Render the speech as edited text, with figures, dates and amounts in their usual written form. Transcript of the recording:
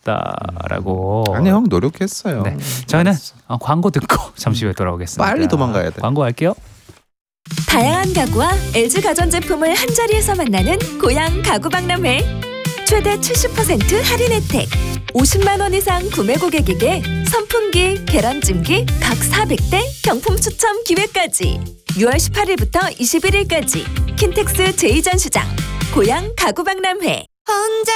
싶다라고. 아니 형 노력했어요. 네. 저희는 광고 듣고 잠시 후에 돌아오겠습니다. 빨리 도망가야 돼. 광고 할게요. 다양한 가구와 LG 가전제품을 한자리에서 만나는 고양 가구박람회. 최대 70% 할인 혜택, 50만 원 이상 구매 고객에게 선풍기, 계란찜기 각 400대 경품 추첨 기회까지. 6월 18일부터 21일까지 킨텍스 제2전시장 고양 가구박람회. 혼자